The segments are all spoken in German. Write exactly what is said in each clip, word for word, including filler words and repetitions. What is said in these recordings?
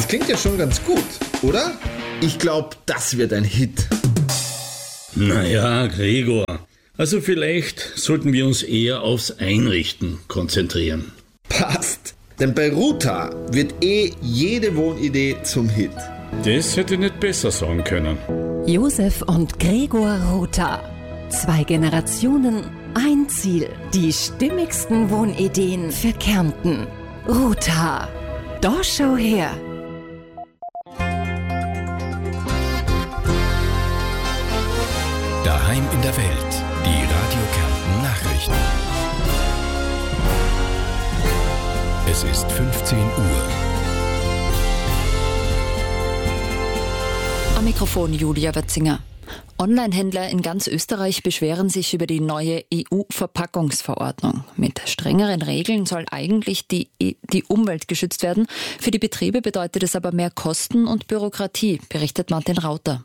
Das klingt ja schon ganz gut, oder? Ich glaube, das wird ein Hit. Naja, Gregor, also vielleicht sollten wir uns eher aufs Einrichten konzentrieren. Passt, denn bei Ruta wird eh jede Wohnidee zum Hit. Das hätte ich nicht besser sagen können. Josef und Gregor Ruta. Zwei Generationen, ein Ziel. Die stimmigsten Wohnideen für Kärnten. Ruta. Da schau her. Daheim in der Welt. Die Radio Kärnten Nachrichten. Es ist fünfzehn Uhr. Am Mikrofon Julia Wetzinger. Online-Händler in ganz Österreich beschweren sich über die neue E U-Verpackungsverordnung. Mit strengeren Regeln soll eigentlich die, die Umwelt geschützt werden. Für die Betriebe bedeutet es aber mehr Kosten und Bürokratie, berichtet Martin Rauter.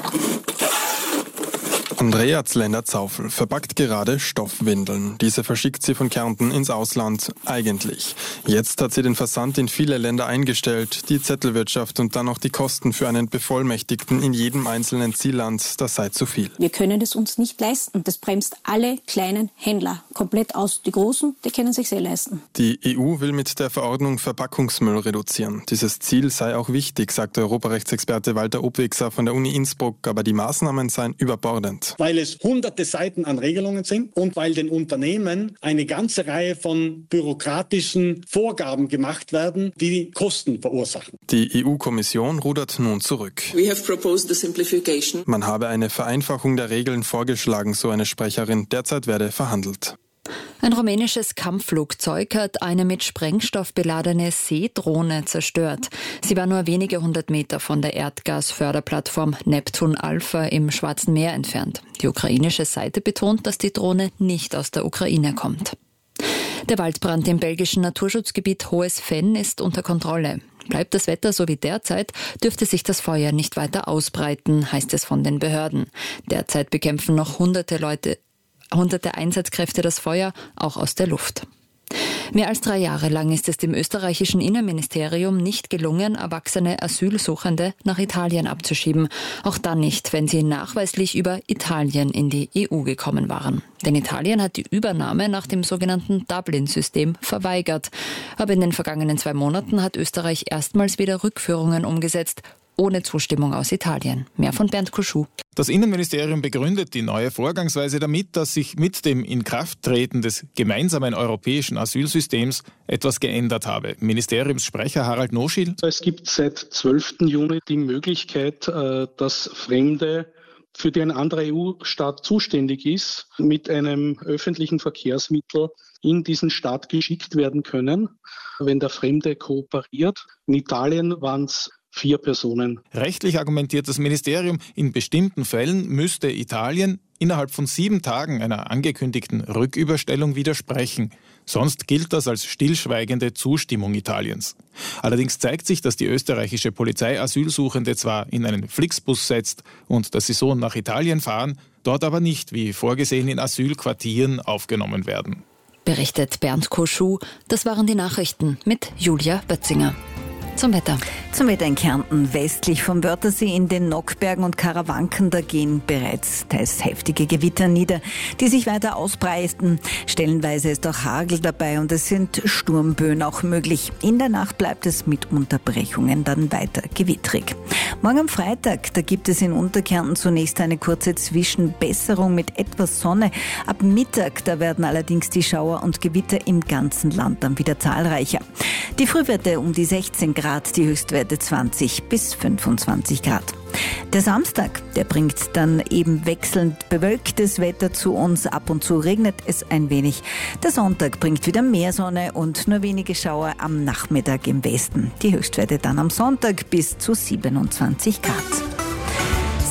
Andrea Zlender-Zaufel verpackt gerade Stoffwindeln. Diese verschickt sie von Kärnten ins Ausland, eigentlich. Jetzt hat sie den Versand in viele Länder eingestellt, die Zettelwirtschaft und dann auch die Kosten für einen Bevollmächtigten in jedem einzelnen Zielland, das sei zu viel. Wir können es uns nicht leisten. Das bremst alle kleinen Händler komplett aus. Die Großen, die können sich sehr leisten. Die E U will mit der Verordnung Verpackungsmüll reduzieren. Dieses Ziel sei auch wichtig, sagt der Europarechtsexperte Walter Obwixer von der Uni Innsbruck, aber die Maßnahmen seien überbordend. Weil es hunderte Seiten an Regelungen sind und weil den Unternehmen eine ganze Reihe von bürokratischen Vorgaben gemacht werden, die Kosten verursachen. Die E U-Kommission rudert nun zurück. We have proposed the simplification. Man habe eine Vereinfachung der Regeln vorgeschlagen, so eine Sprecherin. Derzeit werde verhandelt. Ein rumänisches Kampfflugzeug hat eine mit Sprengstoff beladene Seedrohne zerstört. Sie war nur wenige hundert Meter von der Erdgasförderplattform Neptun Alpha im Schwarzen Meer entfernt. Die ukrainische Seite betont, dass die Drohne nicht aus der Ukraine kommt. Der Waldbrand im belgischen Naturschutzgebiet Hohes Venn ist unter Kontrolle. Bleibt das Wetter so wie derzeit, dürfte sich das Feuer nicht weiter ausbreiten, heißt es von den Behörden. Derzeit bekämpfen noch hunderte Leute Hunderte Einsatzkräfte das Feuer, auch aus der Luft. Mehr als drei Jahre lang ist es dem österreichischen Innenministerium nicht gelungen, erwachsene Asylsuchende nach Italien abzuschieben. Auch dann nicht, wenn sie nachweislich über Italien in die E U gekommen waren. Denn Italien hat die Übernahme nach dem sogenannten Dublin-System verweigert. Aber in den vergangenen zwei Monaten hat Österreich erstmals wieder Rückführungen umgesetzt, ohne Zustimmung aus Italien. Mehr von Bernd Kuschou. Das Innenministerium begründet die neue Vorgangsweise damit, dass sich mit dem Inkrafttreten des gemeinsamen europäischen Asylsystems etwas geändert habe. Ministeriumssprecher Harald Noschil. Es gibt seit zwölften Juni die Möglichkeit, dass Fremde, für die ein anderer E U-Staat zuständig ist, mit einem öffentlichen Verkehrsmittel in diesen Staat geschickt werden können, wenn der Fremde kooperiert. In Italien waren es vier Personen. Rechtlich argumentiert das Ministerium, in bestimmten Fällen müsste Italien innerhalb von sieben Tagen einer angekündigten Rücküberstellung widersprechen. Sonst gilt das als stillschweigende Zustimmung Italiens. Allerdings zeigt sich, dass die österreichische Polizei Asylsuchende zwar in einen Flixbus setzt und dass sie so nach Italien fahren, dort aber nicht wie vorgesehen in Asylquartieren aufgenommen werden. Berichtet Bernd Kuschou. Das waren die Nachrichten mit Julia Bötzinger. Zum Wetter. Zum Wetter in Kärnten. Westlich vom Wörthersee in den Nockbergen und Karawanken, da gehen bereits teils heftige Gewitter nieder, die sich weiter ausbreiten. Stellenweise ist auch Hagel dabei und es sind Sturmböen auch möglich. In der Nacht bleibt es mit Unterbrechungen dann weiter gewittrig. Morgen am Freitag, da gibt es in Unterkärnten zunächst eine kurze Zwischenbesserung mit etwas Sonne. Ab Mittag, da werden allerdings die Schauer und Gewitter im ganzen Land dann wieder zahlreicher. Die Frühwerte um die sechzehn Grad, die Höchstwerte zwanzig bis fünfundzwanzig Grad. Der Samstag, der bringt dann eben wechselnd bewölktes Wetter zu uns. Ab und zu regnet es ein wenig. Der Sonntag bringt wieder mehr Sonne und nur wenige Schauer am Nachmittag im Westen. Die Höchstwerte dann am Sonntag bis zu siebenundzwanzig Grad.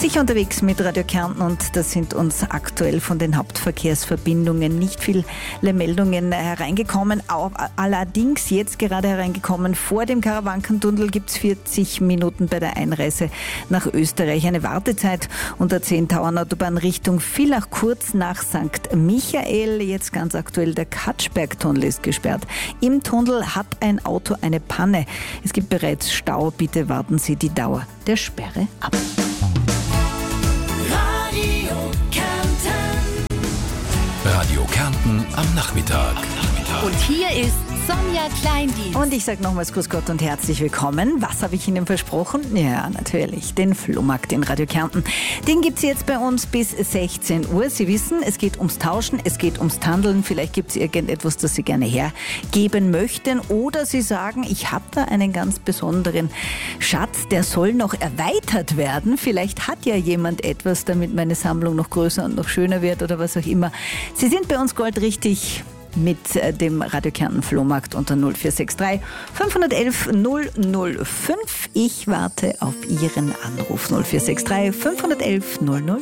Sicher unterwegs mit Radio Kärnten und da sind uns aktuell von den Hauptverkehrsverbindungen nicht viele Meldungen hereingekommen. Allerdings jetzt gerade hereingekommen, vor dem Karawankentunnel gibt es vierzig Minuten bei der Einreise nach Österreich eine Wartezeit und der Zehntauernautobahn Richtung Villach kurz nach Sankt Michael. Jetzt ganz aktuell der Katschbergtunnel ist gesperrt. Im Tunnel hat ein Auto eine Panne. Es gibt bereits Stau. Bitte warten Sie die Dauer der Sperre ab. Radio Kärnten. Radio Kärnten am Nachmittag. Und hier ist Sonja Kleindienst. Und ich sage nochmals Grüß Gott und herzlich willkommen. Was habe ich Ihnen versprochen? Ja, natürlich, den Flohmarkt in Radio Kärnten. Den gibt es jetzt bei uns bis sechzehn Uhr. Sie wissen, es geht ums Tauschen, es geht ums Tandeln. Vielleicht gibt es irgendetwas, das Sie gerne hergeben möchten. Oder Sie sagen, ich habe da einen ganz besonderen Schatz, der soll noch erweitert werden. Vielleicht hat ja jemand etwas, damit meine Sammlung noch größer und noch schöner wird oder was auch immer. Sie sind bei uns goldrichtig mit dem Radio Kärnten Flohmarkt unter null vier sechs drei fünf eins eins null null fünf. Ich warte auf Ihren Anruf null vier sechs drei fünf eins eins null null